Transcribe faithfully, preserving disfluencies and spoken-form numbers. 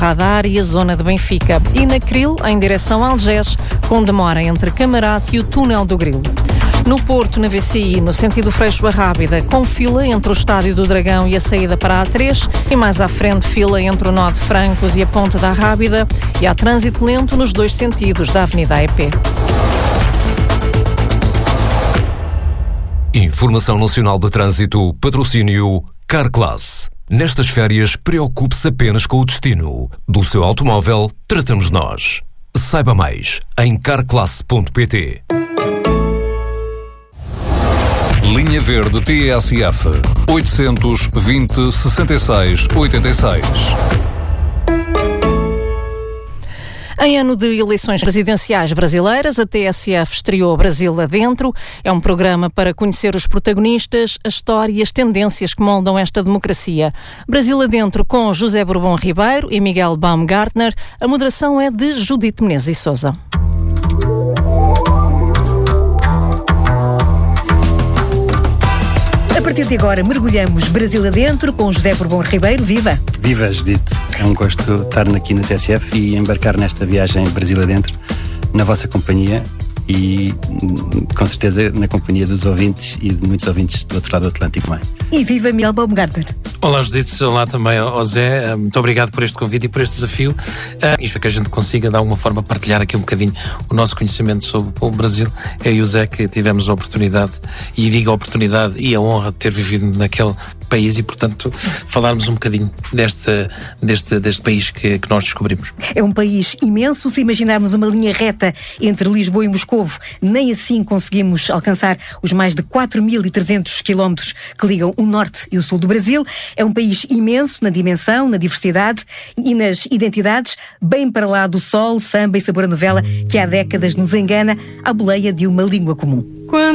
Radar e a zona de Benfica. E na Cril, em direção a Algés, com demora entre Camarate e o túnel do Grilo. No Porto, na V C I, no sentido Freixo-Arrábida, com fila entre o Estádio do Dragão e a saída para a A três, e mais à frente fila entre o Nó de Francos e a Ponta da Arrábida, e há trânsito lento nos dois sentidos da Avenida A E P. Informação Nacional de Trânsito, patrocínio Carclass. Nestas férias, preocupe-se apenas com o destino. Do seu automóvel, tratamos nós. Saiba mais em carclass ponto pt. Linha Verde T S F oitocentos e vinte, sessenta e seis, oitenta e seis. Em ano de eleições presidenciais brasileiras, a T S F estreou Brasil Adentro. É um programa para conhecer os protagonistas, a história e as tendências que moldam esta democracia. Brasil Adentro com José Bourbon Ribeiro e Miguel Baumgartner. A moderação é de Judite Menezes e Sousa. A partir de agora mergulhamos Brasil adentro com José Bourbon Ribeiro. Viva! Viva, Judite! É um gosto estar aqui na T S F e embarcar nesta viagem Brasil adentro, na vossa companhia e com certeza na companhia dos ouvintes e de muitos ouvintes do outro lado do Atlântico. Mãe. E viva Miguel Baumgartner! Olá, Judite, olá também ao Zé, muito obrigado por este convite e por este desafio. Uh, isto é que a gente consiga de alguma forma partilhar aqui um bocadinho o nosso conhecimento sobre o Brasil. Eu e o Zé que tivemos a oportunidade, e digo a oportunidade e a honra de ter vivido naquele país e, portanto, falarmos um bocadinho deste, deste, deste país que, que nós descobrimos. É um país imenso. Se imaginarmos uma linha reta entre Lisboa e Moscovo, nem assim conseguimos alcançar os mais de quatro mil e trezentos quilómetros que ligam o norte e o sul do Brasil. É um país imenso na dimensão, na diversidade e nas identidades, bem para lá do sol, samba e sabor a novela que há décadas nos engana à boleia de uma língua comum.